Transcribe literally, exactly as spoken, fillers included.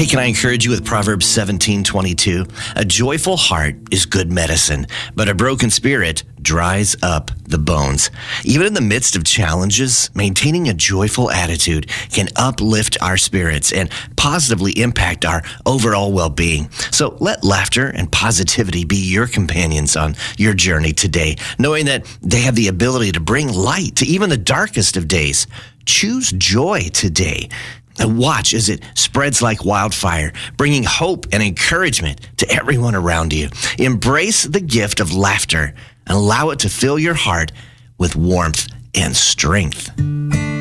Hey, can I encourage you with Proverbs seventeen twenty-two? A joyful heart is good medicine, but a broken spirit dries up the bones. Even in the midst of challenges, maintaining a joyful attitude can uplift our spirits and positively impact our overall well-being. So let laughter and positivity be your companions on your journey today, knowing that they have the ability to bring light to even the darkest of days. Choose joy today. And watch as it spreads like wildfire, bringing hope and encouragement to everyone around you. Embrace the gift of laughter and allow it to fill your heart with warmth and strength.